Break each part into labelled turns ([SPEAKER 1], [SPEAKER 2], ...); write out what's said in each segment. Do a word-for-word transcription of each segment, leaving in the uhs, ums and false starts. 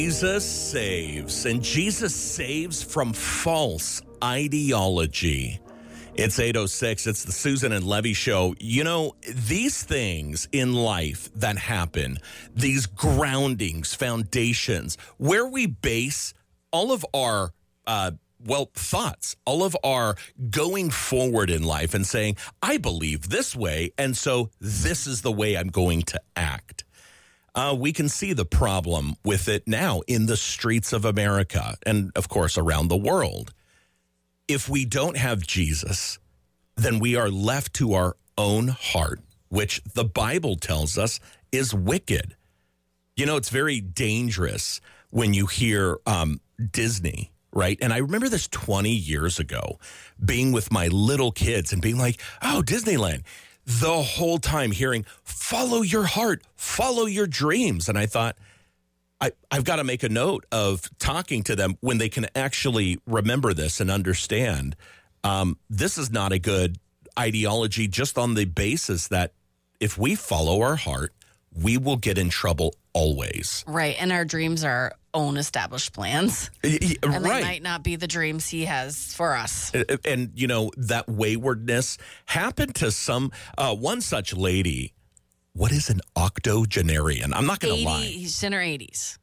[SPEAKER 1] Jesus saves, and Jesus saves from false ideology. It's eight oh six. It's the Susan and Levy Show. You know, these things in life that happen, these groundings, foundations, where we base all of our, uh, well, thoughts, all of our going forward in life and saying, I believe this way, and so this is the way I'm going to act. Uh, we can see the problem with it now in the streets of America and, of course, around the world. If we don't have Jesus, then we are left to our own heart, which the Bible tells us is wicked. You know, it's very dangerous when you hear um, Disney, right? And I remember this twenty years ago, being with my little kids and being like, oh, Disneyland. The whole time hearing, follow your heart, follow your dreams. And I thought, I, I've got to make a note of talking to them when they can actually remember this and understand um, this is not a good ideology, just on the basis that if we follow our heart, we will get in trouble always.
[SPEAKER 2] Right. And our dreams are our own established plans. And
[SPEAKER 1] right.
[SPEAKER 2] they might not be the dreams he has for us.
[SPEAKER 1] And, and you know, that waywardness happened to some, uh, one such lady. What is an octogenarian? I'm not going to lie.
[SPEAKER 2] She's in her eighties.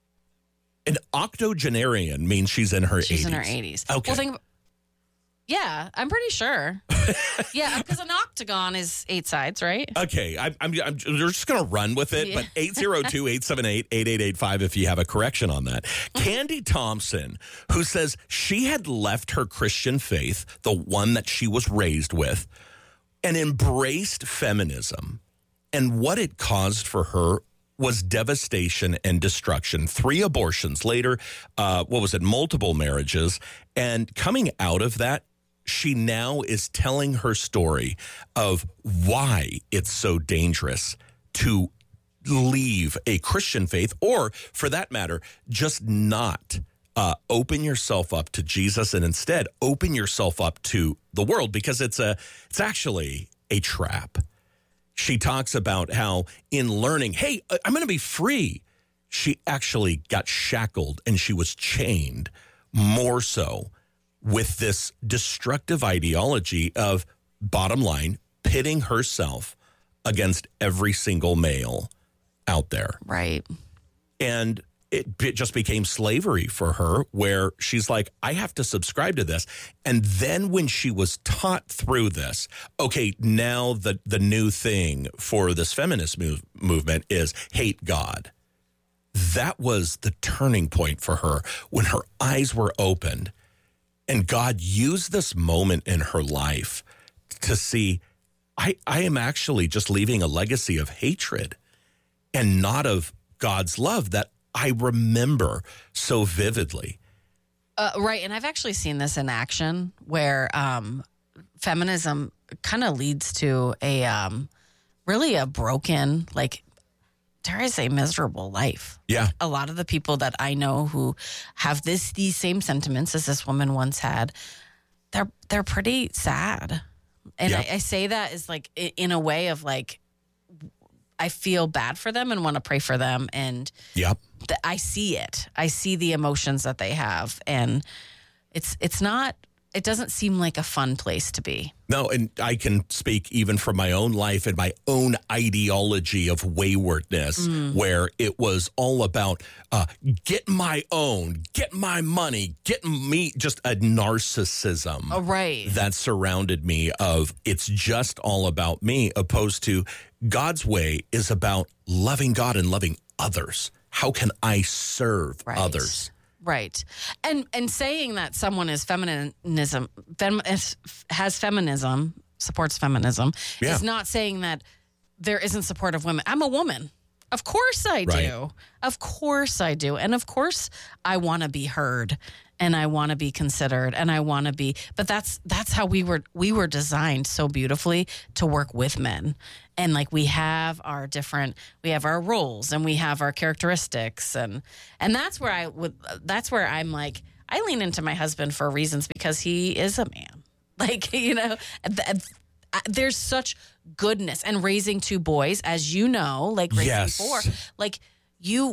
[SPEAKER 1] An octogenarian means she's in her
[SPEAKER 2] she's
[SPEAKER 1] eighties.
[SPEAKER 2] She's in her eighties.
[SPEAKER 1] Okay.
[SPEAKER 2] Well, think about, yeah, I'm pretty sure. Yeah, because an octagon is eight sides, right?
[SPEAKER 1] Okay, I'm, I'm, I'm we're just going to run with it, yeah. But eight oh two, eight seven eight, eight eight eight five if you have a correction on that. Candy Thompson, who says she had left her Christian faith, the one that she was raised with, and embraced feminism. And what it caused for her was devastation and destruction. Three abortions later, uh, what was it, multiple marriages. And coming out of that, she now is telling her story of why it's so dangerous to leave a Christian faith, or for that matter, just not uh, open yourself up to Jesus and instead open yourself up to the world, because it's a it's actually a trap. She talks about how in learning, hey, I'm going to be free, she actually got shackled and she was chained more so with this destructive ideology of, bottom line, pitting herself against every single male out there.
[SPEAKER 2] Right.
[SPEAKER 1] And it, it just became slavery for her, where she's like, I have to subscribe to this. And then when she was taught through this, okay, now the, the new thing for this feminist move, movement is hate God. That was the turning point for her when her eyes were opened. And God used this moment in her life to see, I, I am actually just leaving a legacy of hatred and not of God's love that I remember so vividly.
[SPEAKER 2] Uh, right. And I've actually seen this in action where um, feminism kind of leads to a um, really a broken, like, dare I say, miserable life.
[SPEAKER 1] Yeah.
[SPEAKER 2] A lot of the people that I know who have this these same sentiments as this woman once had, they're they're pretty sad. And
[SPEAKER 1] yeah.
[SPEAKER 2] I, I say that is like in a way of like, I feel bad for them and want to pray for them. And
[SPEAKER 1] yep.
[SPEAKER 2] th- I see it. I see the emotions that they have. And it's it's not, it doesn't seem like a fun place to be.
[SPEAKER 1] No, and I can speak even from my own life and my own ideology of waywardness, mm. where it was all about uh, get my own, get my money, get me, just a narcissism
[SPEAKER 2] oh, right.
[SPEAKER 1] that surrounded me of it's just all about me, opposed to God's way is about loving God and loving others. How can I serve
[SPEAKER 2] right.
[SPEAKER 1] others?
[SPEAKER 2] Right. And and saying that someone is feminism, fem, has feminism, supports feminism,
[SPEAKER 1] yeah.
[SPEAKER 2] is not saying that there isn't support of women. I'm a woman. Of course I do.
[SPEAKER 1] Right.
[SPEAKER 2] Of course I do. And of course I want to be heard and I want to be considered and I want to be, but that's that's how we were we were designed so beautifully to work with men. And like we have our different, we have our roles and we have our characteristics. And and that's where I would, that's where I'm like, I lean into my husband for reasons because he is a man. Like, you know, th- there's such goodness and raising two boys, as you know, like raising
[SPEAKER 1] yes.
[SPEAKER 2] four, like you,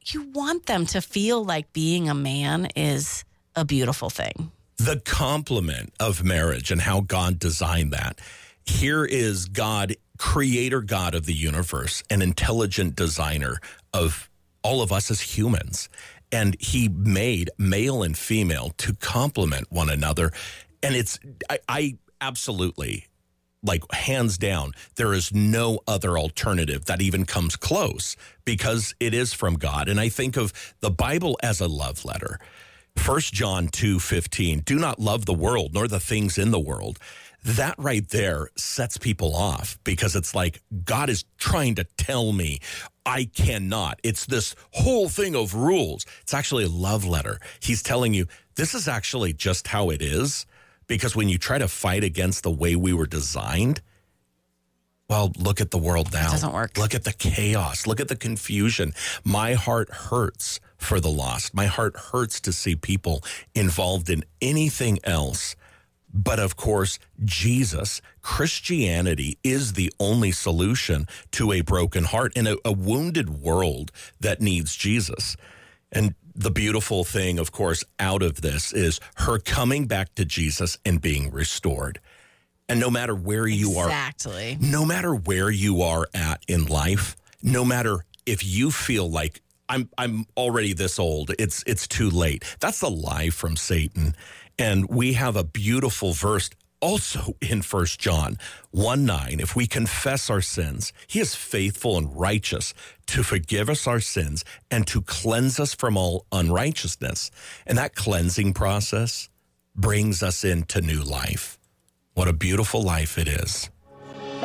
[SPEAKER 2] you want them to feel like being a man is a beautiful thing.
[SPEAKER 1] The complement of marriage and how God designed that. Here is God, creator God of the universe, an intelligent designer of all of us as humans. And he made male and female to complement one another. And it's, I, I absolutely, like hands down, there is no other alternative that even comes close because it is from God. And I think of the Bible as a love letter. First John two fifteen, do not love the world nor the things in the world. That right there sets people off because it's like God is trying to tell me I cannot. It's this whole thing of rules. It's actually a love letter. He's telling you this is actually just how it is, because when you try to fight against the way we were designed, well, look at the world now.
[SPEAKER 2] It doesn't work.
[SPEAKER 1] Look at the chaos. Look at the confusion. My heart hurts for the lost. My heart hurts to see people involved in anything else. But of course, Jesus, Christianity is the only solution to a broken heart and a, a wounded world that needs Jesus. And the beautiful thing, of course, out of this is her coming back to Jesus and being restored. And no matter where you are,
[SPEAKER 2] exactly.
[SPEAKER 1] no matter where you are at in life, no matter if you feel like I'm I'm already this old, it's it's too late. That's a lie from Satan. And we have a beautiful verse also in First John one nine. If we confess our sins, he is faithful and righteous to forgive us our sins and to cleanse us from all unrighteousness. And that cleansing process brings us into new life. What a beautiful life it is.